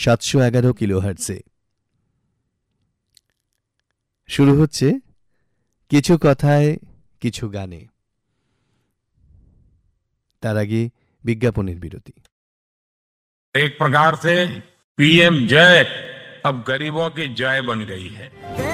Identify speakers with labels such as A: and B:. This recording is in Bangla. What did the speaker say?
A: 711 কিলোহার্টজে। শুরু হচ্ছে কিছু কথায় কিছু গানে। তার আগে বিজ্ঞাপনের বিরতি।
B: एक प्रकार से पीएम जय अब गरीबों की जय बन गई है।